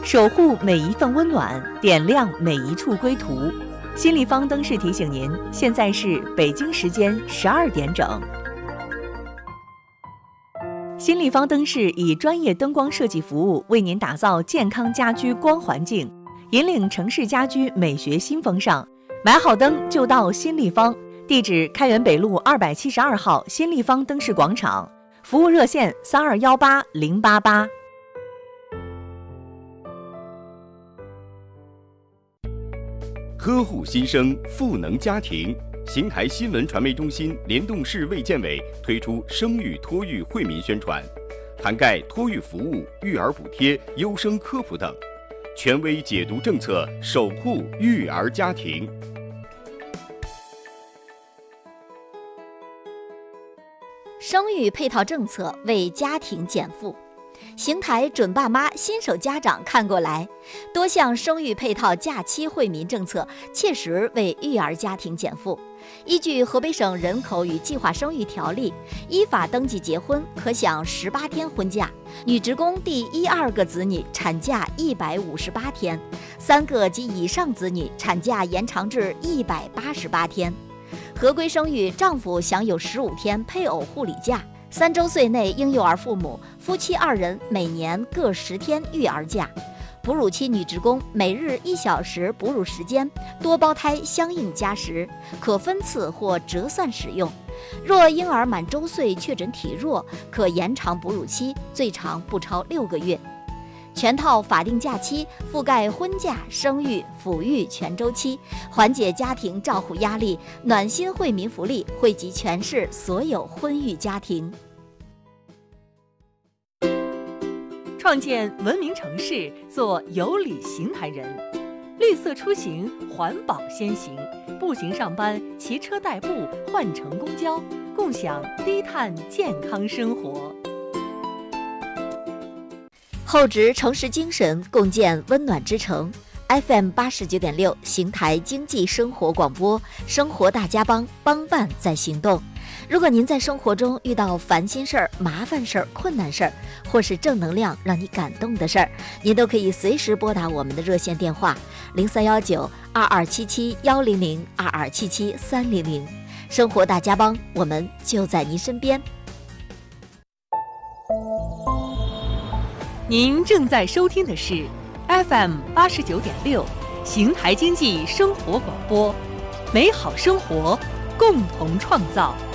守护每一份温暖，点亮每一处归途。新立方灯饰提醒您，现在是北京时间12点整。新立方灯饰以专业灯光设计服务，为您打造健康家居光环境，引领城市家居美学新风尚。买好灯就到新立方，地址开元北路272号新立方灯饰广场，服务热线3218-088。 呵护新生，赋能家庭。邢台新闻传媒中心联动市卫健委推出生育托育惠民宣传，涵盖托育服务、育儿补贴、优生科普等，权威解读政策，守护育儿家庭。 生育配套政策为家庭减负。邢台准爸妈新手家长看过来，多项生育配套假期惠民政策切实为育儿家庭减负。依据河北省人口与计划生育条例，依法登记结婚可享18天婚假，女职工第1、2个子女产假158天，3个及以上子女产假延长至188天。合规生育，丈夫享有15天配偶护理假，3周岁内婴幼儿父母夫妻2人每年各10天育儿假。哺乳期女职工每日1小时哺乳时间，多胞胎相应加时，可分次或折算使用。若婴儿满周岁确诊体弱，可延长哺乳期，最长不超6个月。全套法定假期覆盖婚假、生育、抚育全周期，缓解家庭照护压力，暖心惠民福利惠及全市所有婚育家庭。 创建文明城市，做有礼邢台人。绿色出行，环保先行，步行上班，骑车代步，换乘公交，共享低碳健康生活。 厚植城市精神，共建温暖之城。FM 89.6邢台经济生活广播，生活大家帮，帮办在行动。如果您在生活中遇到烦心事儿、麻烦事儿、困难事儿，或是正能量让你感动的事儿，您都可以随时拨打我们的热线电话0319-2277-100、2277-300。生活大家帮，我们就在您身边。 您正在收听的是 FM 89.6邢台经济生活广播，美好生活共同创造。